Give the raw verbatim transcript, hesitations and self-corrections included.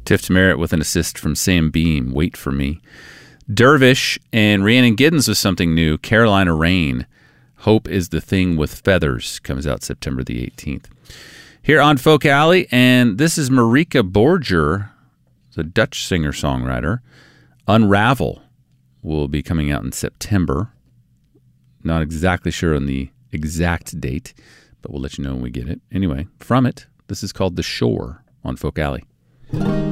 Tiff Merritt with an assist from Sam Beam, Wait for Me. Dervish and Rhiannon Giddens with something new, Carolina Rain, Hope is the Thing with Feathers, comes out September the eighteenth. Here on Folk Alley, and this is Marika Borger, the Dutch singer-songwriter. Unravel will be coming out in September. Not exactly sure on the exact date, but we'll let you know when we get it. Anyway, from it, this is called The Shore on Folk Alley.